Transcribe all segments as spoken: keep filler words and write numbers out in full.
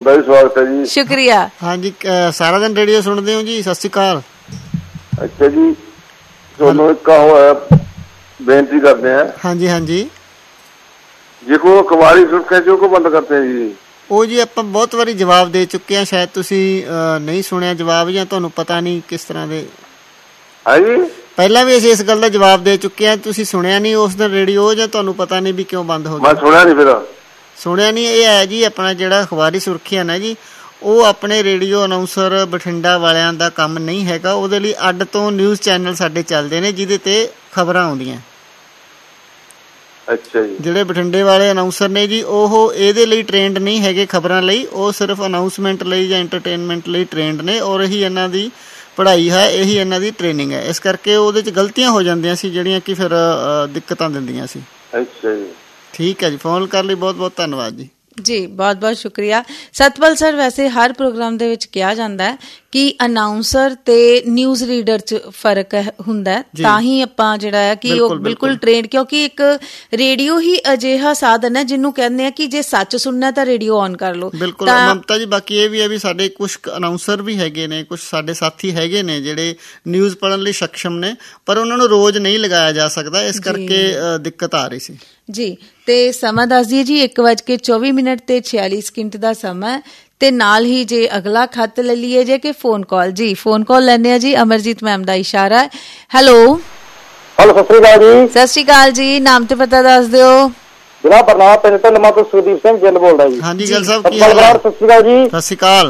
ਬਹੁਤ ਸਵਾਗਤ ਹੈ ਜੀ। ਸ਼ੁਕਰੀਆ। ਹਾਂਜੀ, ਸਾਰਾ ਦਿਨ ਰੇਡੀਓ ਸੁਣਦੇ ਹੋ ਜੀ? ਸਤਿ ਸ਼੍ਰੀ ਅਕਾਲ। ਅੱਛਾ ਜੀ, ਤੁਹਾਨੂੰ ਇੱਕ ਹੋਇਆ ਬੇਨਤੀ ਕਰਦੇ ਆ। ਹਾਂਜੀ ਹਾਂਜੀ। ਜੇ ਕੋਈ ਅਖਬਾਰੀ ਸੁਰਖੀਆਂ ਜੋ ਕੋ ਬੰਦ ਕਰਤੇ ਜੀ? ਉਹ ਜੀ ਆਪਾਂ ਬਹੁਤ ਵਾਰੀ ਜਵਾਬ ਦੇ ਚੁੱਕੇ ਹਾਂ, ਸ਼ਾਇਦ ਤੁਸੀਂ ਨਹੀਂ ਸੁਣਿਆ ਜਵਾਬ, ਜਾਂ ਤੁਹਾਨੂੰ ਪਤਾ ਨਹੀਂ ਕਿਸ ਤਰ੍ਹਾਂ ਦੇ। ਹਾਂਜੀ, ਪਹਿਲਾਂ ਵੀ ਅਸੀਂ ਇਸ ਗੱਲ ਦਾ ਜਵਾਬ ਦੇ ਚੁੱਕੇ ਹਾਂ, ਤੁਸੀਂ ਸੁਣਿਆ ਨਹੀਂ ਉਸ ਦਿਨ ਰੇਡੀਓ, ਜਾਂ ਤੁਹਾਨੂੰ ਪਤਾ ਨਹੀਂ ਵੀ ਕਿਉਂ ਬੰਦ ਹੋ ਗਿਆ? ਮੈਂ ਸੁਣਿਆ ਨਹੀਂ। ਫਿਰ ਸੁਣਿਆ ਨਹੀਂ? ਇਹ ਹੈ ਜੀ ਆਪਣਾ ਜਿਹੜਾ ਅਖਬਾਰੀ ਸੁਰਖੀਆਂ ਨਾ ਜੀ, ਉਹ ਆਪਣੇ ਰੇਡੀਓ ਅਨਾਊਂਸਰ ਬਠਿੰਡਾ ਵਾਲਿਆਂ ਦਾ ਕੰਮ ਨਹੀਂ ਹੈਗਾ। ਉਹਦੇ ਲਈ ਅੱਡ ਤੋਂ ਨਿਊਜ਼ ਚੈਨਲ ਸਾਡੇ ਚੱਲਦੇ ਨੇ ਜਿਹਦੇ ਤੇ ਖਬਰਾਂ ਆਉਂਦੀਆਂ। ਅੱਛਾ ਜੀ। ਜਿਹੜੇ ਬਠਿੰਡੇ ਵਾਲੇ ਅਨਾਊਂਸਰ ਨੇ ਜੀ, ਉਹ ਇਹਦੇ ਲਈ ਟ੍ਰੇਨਡ ਨਹੀਂ ਹੈਗੇ ਖਬਰਾਂ ਲਈ, ਉਹ ਸਿਰਫ ਅਨਾਊਂਸਮੈਂਟ ਲਈ ਜਾਂ ਐਂਟਰਟੇਨਮੈਂਟ ਲਈ ਟ੍ਰੇਨਡ ਨੇ, ਔਰ ਇਹੀ ਇਹਨਾਂ ਦੀ ਪੜ੍ਹਾਈ ਹੈ, ਇਹੀ ਇਹਨਾਂ ਦੀ ਟ੍ਰੇਨਿੰਗ ਹੈ। ਇਸ ਕਰਕੇ ਉਹਦੇ 'ਚ ਗਲਤੀਆਂ ਹੋ ਜਾਂਦੀਆਂ ਸੀ ਜਿਹੜੀਆਂ ਕਿ ਫਿਰ ਦਿੱਕਤਾਂ ਦਿੰਦੀਆਂ ਸੀ। ਅੱਛਾ ਜੀ, ਠੀਕ ਹੈ ਜੀ। ਫੋਨ ਕਰਨ ਲਈ ਬਹੁਤ ਬਹੁਤ ਧੰਨਵਾਦ ਜੀ। ਜੀ ਬਹੁਤ ਬਹੁਤ ਸ਼ੁਕਰੀਆ ਸਤਪਾਲ ਸਰ। ਵੈਸੇ ਹਰ ਪ੍ਰੋਗਰਾਮ ਦੇ ਵਿੱਚ ਕਿਹਾ ਜਾਂਦਾ ਹੈ ਕਿ ਅਨਾਊਂਸਰ ਤੇ ਨਿਊਜ਼ ਰੀਡਰ 'ਚ ਫਰਕ ਹੁੰਦਾ, ਤਾਂ ਹੀ ਆਪਾਂ ਜਿਹੜਾ ਹੈ ਕਿ ਉਹ ਬਿਲਕੁਲ ਟ੍ਰੇਨਡ, ਕਿਉਂਕਿ ਇੱਕ ਰੇਡੀਓ ਹੀ ਅਜਿਹਾ ਸਾਧਨ ਹੈ ਜਿਹਨੂੰ ਕਹਿੰਦੇ ਆ ਕਿ ਜੇ ਸੱਚ ਸੁਣਨਾ ਤਾਂ ਰੇਡੀਓ ਔਨ ਕਰ ਲਓ। ਬਿਲਕੁਲ ਮਮਤਾ ਜੀ। ਬਾਕੀ ਇਹ ਵੀ ਹੈ ਵੀ ਸਾਡੇ ਕੁਛ ਅਨਾਊਂਸਰ ਵੀ ਹੈਗੇ ਨੇ, ਕੁਛ ਸਾਡੇ ਸਾਥੀ ਹੈਗੇ ਨੇ ਜਿਹੜੇ ਨਿਊਜ਼ ਪੜ੍ਹਨ ਲਈ ਸક્ષਮ ਨੇ, ਪਰ ਉਹਨਾਂ ਨੂੰ ਰੋਜ਼ ਨਹੀਂ ਲਗਾਇਆ ਜਾ ਸਕਦਾ, ਇਸ ਕਰਕੇ ਦਿੱਕਤ ਆ ਰਹੀ ਸੀ ਜੀ। ਤੇ ਸਮਾਂ ਦੱਸ ਦਈਏ ਜੀ, ਇੱਕ ਵੱਜ ਕੇ ਚੌਵੀ ਮਿੰਟ ਤੇ ਛਿਆਲੀ ਸਕਿੰਟ ਦਾ ਸਮਾਂ, ਤੇ ਨਾਲ ਹੀ ਜੇ ਅਗਲਾ ਖੱਤ ਲੈ ਲਈਏ ਜੇ ਕਿ ਫੋਨ ਕਾਲ। ਜੀ ਫੋਨ ਕਾਲ ਲੈਂਦੇ ਆ ਜੀ। ਅਮਰਜੀਤ ਮੈਮ ਦਾ ਇਸ਼ਾਰਾ ਹੈ। ਹੈਲੋ ਹੈਲੋ, ਸਤਿ ਸ਼੍ਰੀ ਅਕਾਲ ਜੀ। ਸਤਿ ਸ਼੍ਰੀ ਅਕਾਲ ਜੀ। ਨਾਮ ਤੇ ਪਤਾ ਦੱਸ ਦਿਓ। ਜ਼ਿਲ੍ਹਾ ਬਰਨਾਲਾ, ਪਿੰਡ ਢਲਵਾਂ ਤੋਂ ਸੁਦੀਪ ਸਿੰਘ ਗਿੱਲ ਬੋਲਦਾ ਜੀ। ਹਾਂਜੀ ਗਿੱਲ ਸਾਹਿਬ, ਕੀ ਹਾਲ ਹੈ? ਸਤਿ ਸ਼੍ਰੀ ਅਕਾਲ ਜੀ। ਸਤਿ ਸ਼੍ਰੀ ਅਕਾਲ।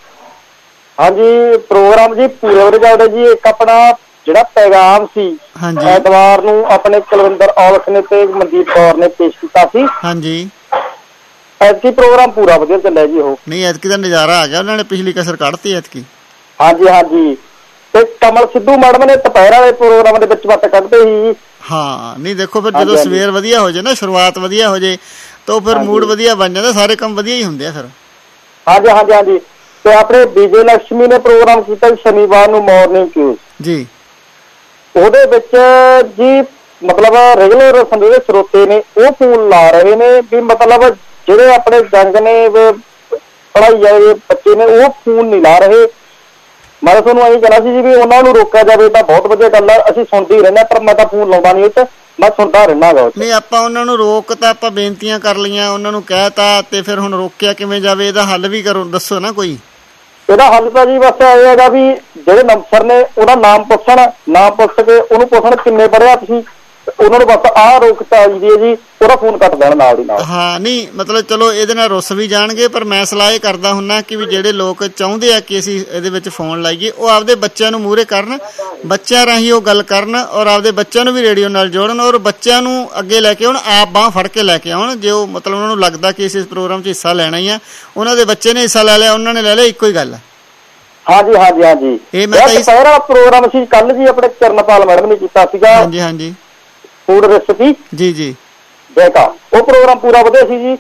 ਹਾਂਜੀ, ਪ੍ਰੋਗਰਾਮ ਜੀ ਪੂਰੇ ਵਧੀਆ ਚੱਲਦਾ ਜੀ। ਇੱਕ ਆਪਣਾ ਜਿਹੜਾ ਪੈਗਾਮ ਸੀ ਐਤਵਾਰ ਨੂੰ ਆਪਣੇ ਕੁਲਵਿੰਦਰ ਔਲਖ ਨੇ ਤੇ ਮਨਦੀਪ ਕੌਰ ਨੇ ਪੇਸ਼ ਕੀਤਾ ਸੀ। ਹਾਂਜੀ, ਐਤਕੀ ਪ੍ਰੋਗਰਾਮ ਪੂਰਾ ਵਧੀਆ ਚੱਲਿਆ ਜੀ। ਉਹ ਨਹੀਂ, ਐਤਕੀ ਦਾ ਨਜ਼ਾਰਾ ਆ ਗਿਆ, ਉਹਨਾਂ ਨੇ ਪਿਛਲੀ ਕਸਰ ਕੱਢਤੀ ਐਤਕੀ। ਹਾਂਜੀ ਹਾਂਜੀ। ਤੇ ਕਮਲ ਸਿੱਧੂ ਮੈਡਮ ਨੇ ਦੁਪਹਿਰ ਵਾਲੇ ਪ੍ਰੋਗਰਾਮ ਦੇ ਵਿੱਚ ਵੱਟ ਕੱਢਦੇ ਸੀ। ਹਾਂ, ਨਹੀਂ ਦੇਖੋ ਫਿਰ ਜਦੋਂ ਸਵੇਰ ਵਧੀਆ ਹੋ ਜਾਏ ਨਾ, ਸ਼ੁਰੂਆਤ ਵਧੀਆ ਹੋ ਜਾਏ, ਤਾਂ ਫਿਰ ਮੂਡ ਵਧੀਆ ਬਣ ਜਾਂਦਾ, ਸਾਰੇ ਕੰਮ ਵਧੀਆ ਹੀ ਹੁੰਦੇ ਆ ਫਿਰ। ਹਾਂਜੀ ਹਾਂਜੀ ਹਾਂਜੀ। ਤੇ ਆਪਣੇ ਵਿਜੇ ਲక్ష్ਮੀ ਨੇ ਪ੍ਰੋਗਰਾਮ ਕੀਤਾ ਸ਼ਨੀਵਾਰ ਨੂੰ ਮਾਰਨਿੰਗ ਨਿਊਜ਼ ਜੀ। ਉਹਦੇ ਵਿੱਚ ਜੀ ਮਤਲਬ ਰੈਗੂਲਰ ਜਿਹੜੇ ਸਰੋਤੇ ਨੇ ਉਹ ਫੋਨ ਲਾ ਰਹੇ ਨੇ ਵੀ ਮਤਲਬ ਜਿਹੜੇ ਆਪਣੇ ਜੰਗ ਨੇ ਪੜ੍ਹਾਈ ਵਾਲੇ ਬੱਚੇ ਨੇ ਉਹ ਫੋਨ ਨਹੀਂ ਲਾ ਰਹੇ। ਮੈਂ ਤੁਹਾਨੂੰ ਇਹੀ ਕਹਿਣਾ ਸੀ ਜੀ ਵੀ ਉਹਨਾਂ ਨੂੰ ਰੋਕਿਆ ਜਾਵੇ ਤਾਂ ਬਹੁਤ ਵਧੀਆ ਗੱਲ ਆ। ਅਸੀਂ ਸੁਣਦੇ ਹੀ ਰਹਿੰਦੇ, ਪਰ ਮੈਂ ਤਾਂ ਫੋਨ ਲਾਉਂਦਾ ਨਹੀਂ, ਉਹ ਮੈਂ ਸੁਣਦਾ ਰਹਿੰਦਾ ਗਾ। ਨਹੀਂ, ਆਪਾਂ ਉਹਨਾਂ ਨੂੰ ਰੋਕ ਤਾਂ ਆਪਾਂ ਬੇਨਤੀਆਂ ਕਰ ਲਈਆਂ, ਉਹਨਾਂ ਨੂੰ ਕਹਿ ਤਾ, ਤੇ ਫਿਰ ਹੁਣ ਰੋਕਿਆ ਕਿਵੇਂ ਜਾਵੇ? ਇਹਦਾ ਹੱਲ ਵੀ ਕਰੋ, ਦੱਸੋ ਨਾ ਕੋਈ। ਇਹਦਾ ਹੱਲ ਤਾਂ ਜੀ ਬਸ ਇਹ ਹੈਗਾ ਵੀ ਜਿਹੜੇ ਅਫਸਰ ਨੇ ਉਹਦਾ ਨਾਮ ਪੁੱਛਣ, ਨਾਮ ਪੁੱਛ ਕੇ ਉਹਨੂੰ ਪੁੱਛਣ ਕਿੰਨੇ ਪੜ੍ਹਿਆ ਤੁਸੀਂ, ਉਹਨਾਂ ਨੂੰ ਬਸ ਆਹ ਰੋਕ ਚਾਹੀਦੀ ਹੈ ਜੀ, ਉਹਦਾ ਫੋਨ ਕੱਟ ਦੇਣ ਨਾਲ ਦੀ ਨਾਲ। ਹਾਂ, ਨਹੀਂ ਮਤਲਬ ਚਲੋ ਇਹਦੇ ਨਾਲ ਰੁੱਸ ਵੀ ਜਾਣਗੇ, ਪਰ ਮੈਂ ਸਲਾਹ ਇਹ ਕਰਦਾ ਹੁੰਦਾ ਕਿ ਵੀ ਜਿਹੜੇ ਲੋਕ ਚਾਹੁੰਦੇ ਆ ਕਿ ਅਸੀਂ ਇਹਦੇ ਵਿੱਚ ਫੋਨ ਲਾਈਏ, ਉਹ ਆਪਦੇ ਬੱਚਿਆਂ ਨੂੰ ਮੂਹਰੇ ਕਰਨ, ਬੱਚਿਆਂ ਰਾਹੀਂ ਉਹ ਗੱਲ ਕਰਨ, ਔਰ ਆਪਦੇ ਬੱਚਿਆਂ ਨੂੰ ਵੀ ਰੇਡੀਓ ਨਾਲ ਜੋੜਨ, ਔਰ ਬੱਚਿਆਂ ਨੂੰ ਅੱਗੇ ਲੈ ਕੇ ਆਉਣ, ਆਪ ਬਾਂਹ ਫੜ ਕੇ ਲੈ ਕੇ ਆਉਣ। ਜੇ ਉਹ ਮਤਲਬ ਉਹਨਾਂ ਨੂੰ ਲੱਗਦਾ ਕਿ ਇਸ ਪ੍ਰੋਗਰਾਮ 'ਚ ਹਿੱਸਾ ਲੈਣਾ ਹੀ ਆ, ਉਹਨਾਂ ਦੇ ਬੱਚੇ ਨੇ ਹਿੱਸਾ ਲੈ ਲਿਆ, ਉਹਨਾਂ ਨੇ ਲੈ ਲਿਆ, ਇੱਕੋ ਹੀ ਗੱਲ ਆ। ਹਾਂਜੀ ਹਾਂਜੀ ਹਾਂਜੀ। ਇਹ ਮੈਂ ਪਹਿਲਾ ਪ੍ਰੋਗਰਾਮ ਸੀ ਕੱਲ ਜੀ, ਆਪਣੇ ਚਰਨਪਾਲ ਮੈਡਮ ਨੇ ਕੀਤਾ ਸੀਗਾ। ਹਾਂਜੀ ਹਾਂਜੀ। ਫੂਡ ਰੈਸਿਪੀ ਜੀ ਜੀ ਦੇਖਾ, ਉਹ ਪ੍ਰੋਗਰਾਮ ਪੂਰਾ ਵਧੀਆ ਸੀ ਜੀ।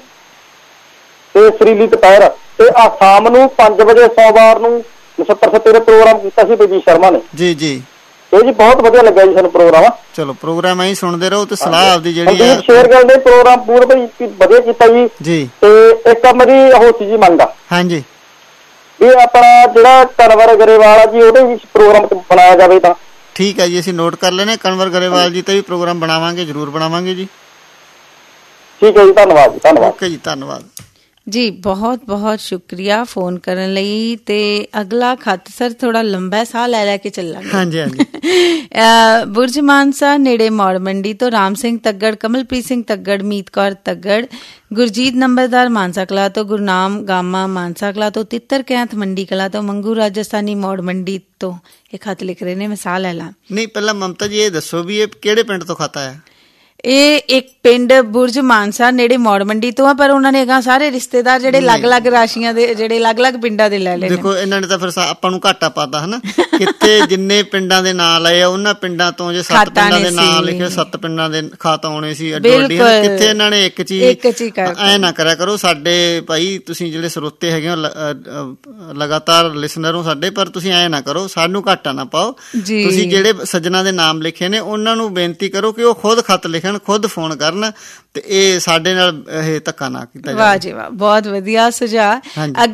ਤੇ ਸਰੀਲੀ ਦੁਪਹਿਰ ਤੇ ਆ ਸ਼ਾਮ ਨੂੰ ਪੰਜ ਵਜੇ ਸੋਮਵਾਰ ਨੂੰ ਨਛੱਤਰ ਸੱਤੇ ਦੇ ਪ੍ਰੋਗਰਾਮ ਕੀਤਾ ਸੀ ਬੀਬੀ ਸ਼ਰਮਾ ਨੇ। ਜੀ ਜੀ। ਇਹ ਜੀ ਬਹੁਤ ਵਧੀਆ ਲੱਗਾ ਜੀ ਸਾਨੂੰ ਪ੍ਰੋਗਰਾਮ। ਚਲੋ ਪ੍ਰੋਗਰਾਮ ਐਂ ਸੁਣਦੇ ਰਹੋ ਤੇ ਸਲਾਹ ਆਪਦੀ ਜਿਹੜੀ ਹੈ ਸ਼ੇਅਰ ਕਰਦੇ। ਪ੍ਰੋਗਰਾਮ ਪੂਰਾ ਵਧੀਆ ਕੀਤਾ ਜੀ ਜੀ। ਤੇ ਇੱਕ ਮੇਰੀ ਉਹ ਸੀ ਜੀ ਮੰਗ, ਹਾਂਜੀ, ਇਹ ਆਪਣਾ ਜਿਹੜਾ ਕਨਵਰ ਗਰੇਵਾਲ ਆ ਜੀ, ਉਹਦੇ ਵਿੱਚ ਪ੍ਰੋਗਰਾਮ ਬਣਾਇਆ ਜਾਵੇ ਤਾਂ ਠੀਕ ਹੈ ਜੀ। ਅਸੀਂ ਨੋਟ ਕਰ ਲੈਣੇ, ਕਨਵਰ ਗਰੇਵਾਲ ਜੀ ਤੇ ਵੀ ਪ੍ਰੋਗਰਾਮ ਬਣਾਵਾਂਗੇ, ਜ਼ਰੂਰ ਬਣਾਵਾਂਗੇ ਜੀ। ਠੀਕ ਹੈ ਜੀ, ਧੰਨਵਾਦ ਜੀ। ਧੰਨਵਾਦ। ਓਕੇ ਜੀ, ਧੰਨਵਾਦ ਜੀ। ਬਹੁਤ ਬਹੁਤ ਸ਼ੁਕਰੀਆ ਫੋਨ ਕਰਨ ਲਈ। ਤੇ ਅਗਲਾ ਖੱਤ ਸਰ ਥੋੜਾ ਲੰਬਾ ਸਾਹ ਲੈ ਲੈ ਕੇ ਚੱਲਾਂਗੇ। ਹਾਂਜੀ ਹਾਂਜੀ। ਬੁਰਜ ਮਾਨਸਾ ਨੇੜੇ ਮੌੜ ਮੰਡੀ ਤੋਂ ਰਾਮ ਸਿੰਘ ਤੱਗੜ, ਕਮਲਪ੍ਰੀਤ ਸਿੰਘ ਤੱਗੜ, ਮੀਤ ਕੌਰ ਤੱਗੜ, ਗੁਰਜੀਤ ਨੰਬਰਦਾਰ ਮਾਨਸਾ ਕਲਾ ਤੋਂ, ਗੁਰਨਾਮ ਗਾਮਾ ਮਾਨਸਾ ਕਲਾ ਤੋਂ, ਤਿੱਤਰ ਕੈਂਥ ਮੰਡੀ ਕਲਾ ਤੋਂ, ਮੰਗੂ ਰਾਜਸਥਾਨੀ ਮੌੜ ਮੰਡੀ ਤੋਂ ਇਹ ਖੱਤ ਲਿਖ ਰਹੇ ਨੇ। ਮੈਂ ਸਾਹ ਲੈ ਲਾ। ਨਹੀਂ, ਪਹਿਲਾਂ ਮਮਤਾ ਜੀ ਇਹ ਦੱਸੋ ਵੀ ਇਹ ਕਿਹੜੇ ਪਿੰਡ ਤੋਂ ਖੱਤ ਆਇਆ? ਇਹ ਇੱਕ ਪਿੰਡ ਬੁਰਜ ਮਾਨਸਾ ਨੇੜੇ ਮੌੜ ਮੰਡੀ ਤੋਂ ਆ, ਪਰ ਉਹਨਾਂ ਨੇ ਅਗਾਂਹ ਸਾਰੇ ਰਿਸ਼ਤੇਦਾਰ ਜਿਹੜੇ ਅਲੱਗ-ਅਲੱਗ ਰਾਸ਼ੀਆਂ ਦੇ, ਜਿਹੜੇ ਅਲੱਗ-ਅਲੱਗ ਪਿੰਡਾਂ ਦੇ ਲੈ ਲਏ। ਦੇਖੋ ਇਹਨਾਂ ਨੇ ਤਾਂ ਫਿਰ ਆਪਾਂ ਨੂੰ ਘਾਟਾ ਪਾਤਾ ਹਨਾ, ਕਿੱਥੇ ਜਿੰਨੇ ਪਿੰਡਾਂ ਦੇ ਨਾਂ ਲਏ ਆ ਉਹਨਾਂ ਪਿੰਡਾਂ ਤੋਂ ਜੇ ਸੱਤ ਪਿੰਡਾਂ ਦੇ ਨਾਂ ਲਿਖੇ, ਸੱਤ ਪਿੰਡਾਂ ਦੇ ਖਾਤ ਆਉਣੇ ਸੀ ਅੱਡੋ ਅੱਡੀ, ਕਿੱਥੇ ਇਹਨਾਂ ਨੇ ਇੱਕ ਚੀਜ਼। ਐ ਨਾ ਕਰਿਆ ਕਰੋ ਸਾਡੇ ਭਾਈ, ਤੁਸੀਂ ਜਿਹੜੇ ਸਰੋਤੇ ਹੈਗੇ ਹੋ ਲਗਾਤਾਰ ਲਿਸਨਰ ਹੋ ਸਾਡੇ, ਪਰ ਤੁਸੀਂ ਐ ਨਾ ਕਰੋ, ਸਾਨੂੰ ਘਾਟਾ ਨਾ ਪਾਓ। ਤੁਸੀਂ ਜਿਹੜੇ ਸੱਜਣਾ ਦੇ ਨਾਮ ਲਿਖੇ ਨੇ ਉਹਨਾਂ ਨੂੰ ਬੇਨਤੀ ਕਰੋ ਕਿ ਉਹ ਖੁਦ ਖੱਤ ਲਿਖਣ, ਖੁਦ ਫੋਨ ਕਰਨ, ਤੇ ਇਹ ਸਾਡੇ ਨਾਲ ਇਹ ਧੱਕਾ ਨਾ ਕੀਤਾ ਜਾਵੇ। ਵਾਹ ਜੀ ਵਾਹ, ਬਹੁਤ ਵਧੀਆ ਸੁਝਾਅ।